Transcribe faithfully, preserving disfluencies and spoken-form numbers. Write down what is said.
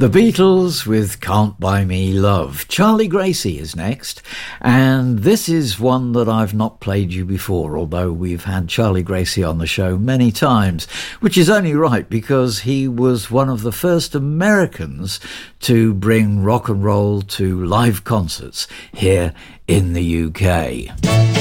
The Beatles with Can't Buy Me Love. Charlie Gracie is next, and this is one that I've not played you before, although we've had Charlie Gracie on the show many times, which is only right because he was one of the first Americans to bring rock and roll to live concerts here in the U K.